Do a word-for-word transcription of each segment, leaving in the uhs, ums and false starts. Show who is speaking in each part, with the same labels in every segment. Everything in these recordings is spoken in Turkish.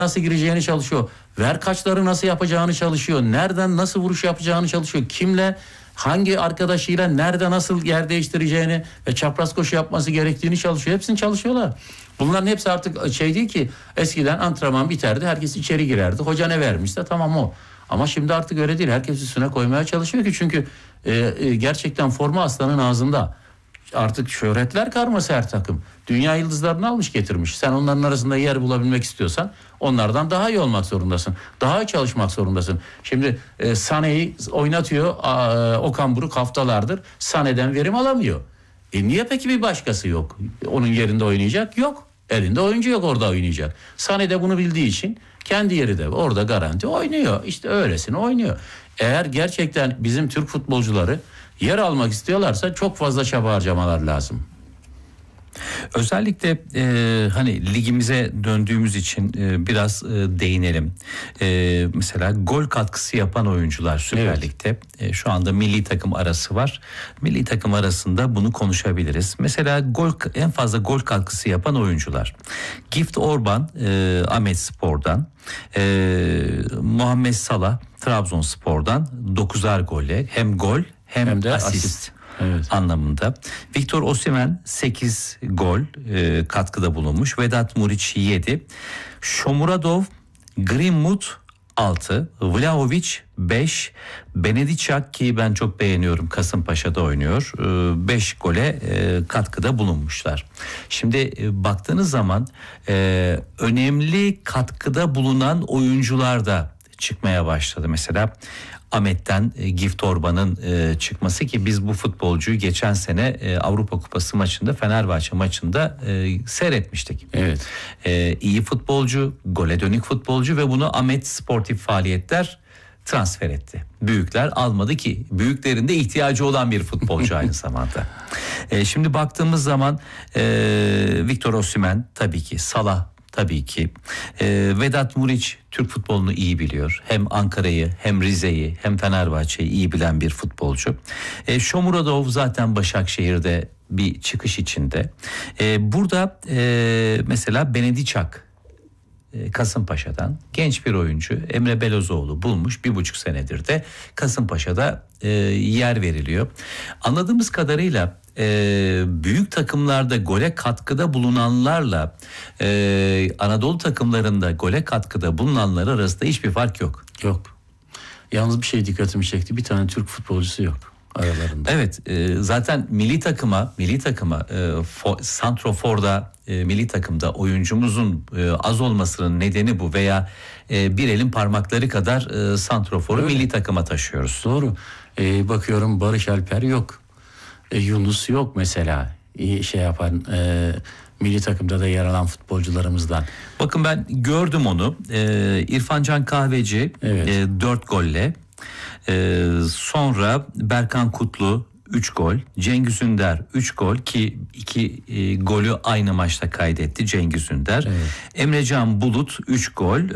Speaker 1: nasıl gireceğini çalışıyor. Ver kaçları nasıl yapacağını çalışıyor. Nereden nasıl vuruş yapacağını çalışıyor. Kimle, hangi arkadaşıyla nerede nasıl yer değiştireceğini ve çapraz koşu yapması gerektiğini çalışıyor. Hepsini çalışıyorlar. Bunların hepsi artık şey değil ki, eskiden antrenman biterdi, herkes içeri girerdi. Hoca ne vermişse tamam o. Ama şimdi artık öyle değil. Herkes üstüne koymaya çalışıyor ki çünkü e, e, gerçekten forma aslanın ağzında. Artık şöhretler karması her takım. Dünya yıldızlarını almış getirmiş. Sen onların arasında yer bulabilmek istiyorsan onlardan daha iyi olmak zorundasın. Daha iyi çalışmak zorundasın. Şimdi e, Sané'yi oynatıyor e, Okan Buruk haftalardır. Sané'den verim alamıyor. E niye peki bir başkası yok? Onun yerinde oynayacak? Yok. Elinde oyuncu yok orada oynayacak. Sané de bunu bildiği için kendi yeri de orada garanti oynuyor. İşte öylesine oynuyor. Eğer gerçekten bizim Türk futbolcuları yer almak istiyorlarsa çok fazla çaba harcamalar lazım.
Speaker 2: Özellikle e, hani ligimize döndüğümüz için e, biraz e, değinelim. E, mesela gol katkısı yapan oyuncular Süper evet. Lig'de e, şu anda milli takım arası var. Milli takım arasında bunu konuşabiliriz. Mesela gol en fazla gol katkısı yapan oyuncular. Gift Orban e, Ahmetspor'dan, e, Muhammed Salah Trabzonspor'dan dokuzar golle hem gol hem, hem de asist. asist. Evet. Anlamında. Victor Osimhen sekiz gol e, katkıda bulunmuş. Vedat Muriç yedi. Shomurodov, Greenwood altı. Vlahovic beş. Benediçak ki ben çok beğeniyorum. Kasımpaşa'da oynuyor. E, beş gole e, katkıda bulunmuşlar. Şimdi e, baktığınız zaman e, önemli katkıda bulunan oyuncular da çıkmaya başladı. Mesela Ahmet'ten e, Gift Orban'ın e, çıkması ki biz bu futbolcuyu geçen sene e, Avrupa Kupası maçında Fenerbahçe maçında e, seyretmiştik.
Speaker 1: Evet.
Speaker 2: E, iyi futbolcu, gole dönük futbolcu ve bunu Ahmet Sportif Faaliyetler transfer etti. Büyükler almadı ki büyüklerin de ihtiyacı olan bir futbolcu aynı zamanda. E, şimdi baktığımız zaman e, Victor Osimhen tabii ki, Salah tabii ki. E, Vedat Muriç Türk futbolunu iyi biliyor. Hem Ankara'yı hem Rize'yi hem Fenerbahçe'yi iyi bilen bir futbolcu. E, Shomurodov zaten Başakşehir'de bir çıkış içinde. E, burada e, mesela Benediçak e, Kasımpaşa'dan genç bir oyuncu Emre Belözoğlu bulmuş. Bir buçuk senedir de Kasımpaşa'da e, yer veriliyor. Anladığımız kadarıyla Ee, büyük takımlarda gole katkıda bulunanlarla e, Anadolu takımlarında gole katkıda bulunanlar arasında hiçbir fark yok.
Speaker 1: Yok. Yalnız bir şey dikkatimi çekti. Bir tane Türk futbolcusu yok aralarında.
Speaker 2: Evet, e, zaten milli takıma, milli takıma e, for, santroforda e, milli takımda oyuncumuzun e, az olmasının nedeni bu veya e, bir elin parmakları kadar e, santroforu öyle milli takıma taşıyoruz.
Speaker 1: Doğru. E, bakıyorum Barış Alper yok. E, Yunus yok mesela. İyi şey yapan e, milli takımda da yer alan futbolcularımızdan.
Speaker 2: Bakın ben gördüm onu. E, İrfan Can Kahveci evet. e, dört golle. E, sonra Berkan Kutlu üç gol. Cengiz Ünder üç gol ki iki e, golü aynı maçta kaydetti Cengiz Ünder. Evet. Emrecan Bulut üç gol. E,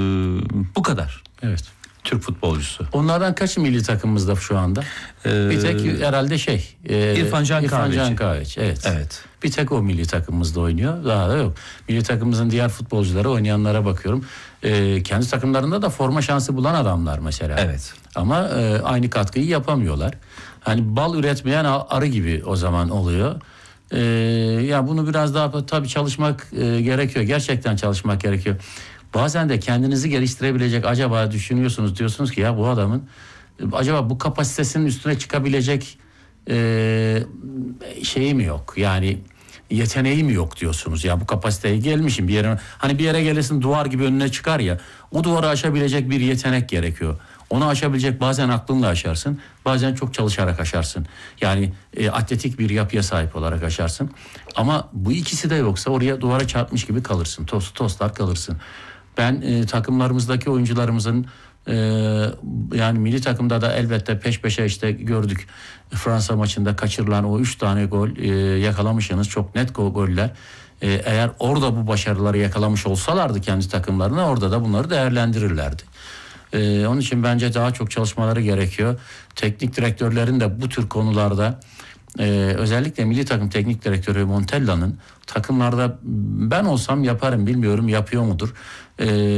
Speaker 2: bu kadar.
Speaker 1: Evet.
Speaker 2: Türk futbolcusu.
Speaker 1: Onlardan kaçı milli takımımızda şu anda? Ee, bir tek herhalde şey. E,
Speaker 2: İrfan Can
Speaker 1: İrfan
Speaker 2: Kahveci.
Speaker 1: Can Kahveci. Evet.
Speaker 2: Evet.
Speaker 1: Bir tek o milli takımımızda oynuyor. Daha da yok. Milli takımımızın diğer futbolcuları oynayanlara bakıyorum. E, kendi takımlarında da forma şansı bulan adamlar mesela.
Speaker 2: Evet.
Speaker 1: Ama e, aynı katkıyı yapamıyorlar. Hani bal üretmeyen arı gibi o zaman oluyor. E, ya bunu biraz daha tabii çalışmak e, gerekiyor. Gerçekten çalışmak gerekiyor. Bazen de kendinizi geliştirebilecek acaba düşünüyorsunuz, diyorsunuz ki ya bu adamın acaba bu kapasitesinin üstüne çıkabilecek e, şeyi mi yok? Yani yeteneği mi yok diyorsunuz ya bu kapasiteye gelmişim bir yere, hani bir yere gelirsin duvar gibi önüne çıkar ya, o duvarı aşabilecek bir yetenek gerekiyor. Onu aşabilecek bazen aklınla aşarsın, bazen çok çalışarak aşarsın. Yani e, atletik bir yapıya sahip olarak aşarsın. Ama bu ikisi de yoksa oraya duvara çarpmış gibi kalırsın, toz tozlar kalırsın. Ben e, takımlarımızdaki oyuncularımızın e, yani milli takımda da elbette peş peşe işte gördük. Fransa maçında kaçırılan o üç tane gol e, yakalamışsınız. Çok net gol, goller. E, eğer orada bu başarıları yakalamış olsalardı kendi takımlarına, orada da bunları değerlendirirlerdi. E, onun için bence daha çok çalışmaları gerekiyor. Teknik direktörlerin de bu tür konularda Ee, özellikle milli takım teknik direktörü Montella'nın takımlarda ben olsam yaparım, bilmiyorum yapıyor mudur? Ee,